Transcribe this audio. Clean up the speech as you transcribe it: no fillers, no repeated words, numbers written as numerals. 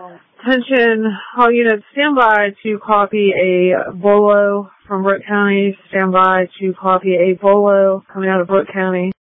Attention, all units, stand by to copy a Bolo from Brooke County. Stand by to copy a Bolo coming out of Brooke County.